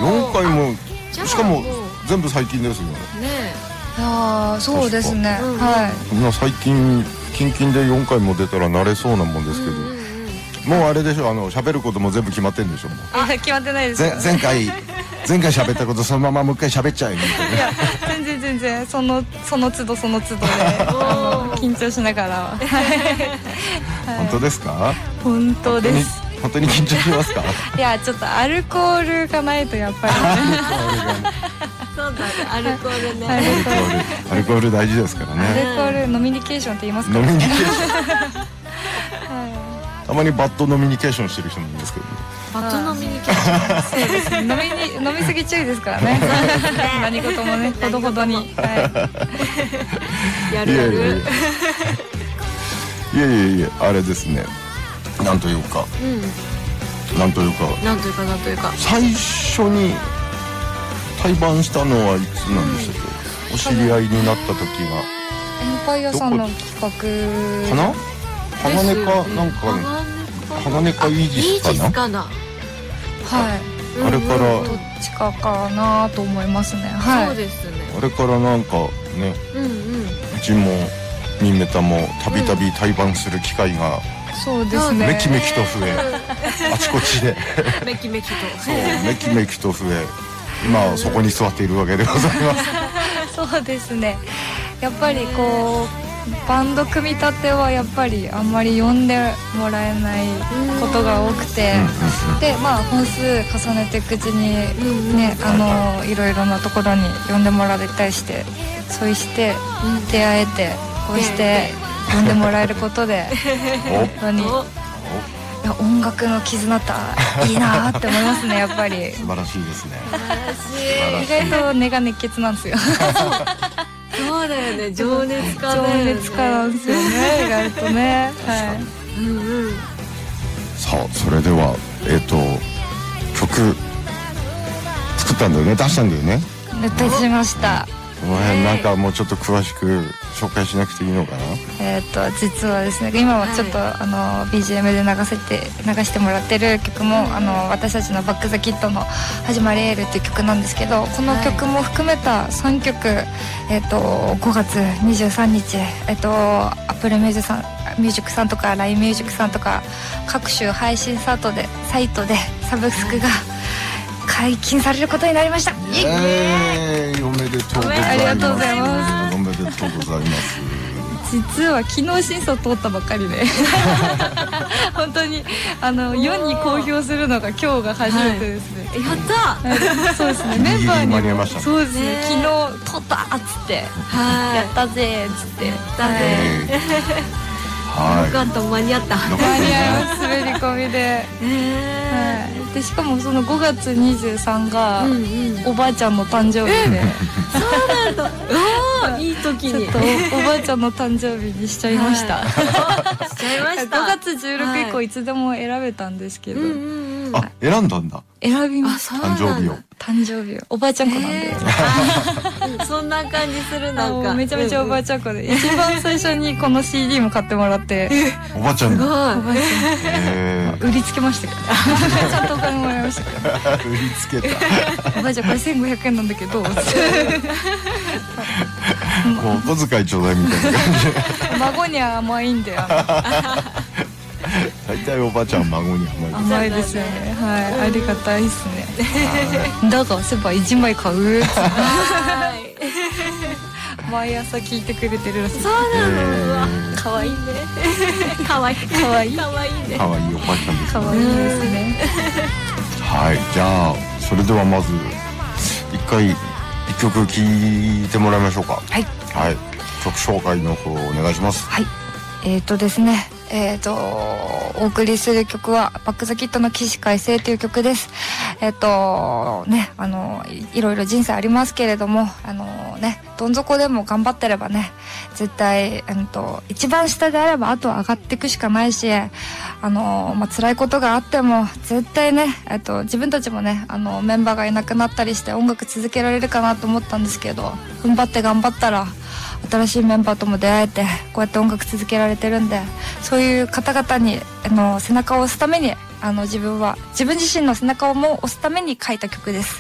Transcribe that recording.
4回も、しかも全部最近ですよね。 ああ、そうですね。はい。 こんな最近近々で4回も出たら慣れそうなもんですけど、もうあれでしょ、喋ることも全部決まってんでしょ。もう決まってないですよ。 前回喋ったことそのままもう一回喋っちゃえみたいな。 いや、全然その都度で緊張しながら。 本当ですか？ 本当です。 本当に緊張しますか？ いや、ちょっとアルコールがないとやっぱり。 そうだね、アルコールね。 アルコール大事ですからね。 アルコールノミニケーションって言いますか？ ノミニケーション。たまにバッドノミニケーションしてる人もいるんですけど。 バッドノミニケーション。 そうですね。飲みすぎ注意ですからね。何事もね、ほどほどに。 やる。 いえ、あれですね。なんというか。最初に対バンしたのはいつなんでしたっけ？お知り合いになった時が。 エンパイアさんの企画。 かな？鋼かなんか。鋼かイージスかな。 はい。 あれからどっちかかなと思いますね。はい。 そうですね。 あれからなんかね、うちもミンメタもたびたび対バンする機会がそうですね。 めきめきと増え、あちこちでめきめきと増え、今そこに座っているわけでございます。 そうですね。やっぱりこうバンド組み立てはやっぱりあんまり呼んでもらえないことが多くて、で本数重ねていくうちにね、いろいろなところに呼んでもらえたりして、そうして出会えて、こうして呼んでもらえることで本当に音楽の絆っていいなって思いますね。やっぱり素晴らしいですね。 意外と根が熱血なんですよ。 そうだよね、情熱家なんですよね、意外とね。はい。 さあ、それでは曲作ったんだよね、出したんだよね。 出しました。 この辺なんかもうちょっと詳しく紹介しなくていいのかな。 実はですね、今はちょっとBGM で流してもらってる曲も私たちのバックザキッドの始まりエールっていう曲なんですけど、この曲も含めた3曲5月23日Apple Music さんとか LINE Music さんとか各種配信サイトでサブスクが解禁されることになりました。 おめでとうございます。 ありがとうございます。 おめでとうございます。 実は昨日審査を通ったばっかりで本当に世に公表するのが今日が初めてですね。 やった。 そうですね。メンバーにもそうですね。昨日通ったっつってやったぜっつってやったぜ。 よかった、間に合った。 間に合います。滑り込みで。でしかもその5月23がおばあちゃんの誕生日で。 そうなんだ。いい時に。 ちょっとおばあちゃんの誕生日にしちゃいました。 しちゃいました。 5月16以降いつでも選べたんですけど。 あ、選んだんだ。 選びました。誕生日を。おばあちゃん子なんで。 そんな感じする。なんかめちゃめちゃおばあちゃん子で、一番最初にこの CD も買ってもらって。 おばあちゃん。 おばあちゃん。売りつけましたけど。ちゃんとお金もらいましたけど。 売りつけた。 おばあちゃんこれ1500円なんだけど。もうお小遣いちょうだいみたいな感じ。 孫には甘いんだよ。 大体おばあちゃんは孫に甘いですよね。はい、ありがたいですね。だがそういえば1枚買う。毎朝聞いてくれてるらしい。 そうなの。可愛いね。可愛いね。 可愛いおばあちゃんです。 可愛いですね。 はい、じゃあそれではまず一曲聴いてもらいましょうか。 はい。 はい。曲紹介の方お願いします。 はい。ですね。お送りする曲はバックザキッドの起死回生という曲です。いろいろ人生ありますけれども、どん底でも頑張ってればね、絶対一番下であればあとは上がっていくしかないし、辛いことがあっても絶対ね、自分たちもねメンバーがいなくなったりして音楽続けられるかなと思ったんですけど、頑張ったら新しいメンバーとも出会えて、こうやって音楽続けられてるんで、そういう方々に背中を押すために自分自身の背中をも押すために書いた曲です。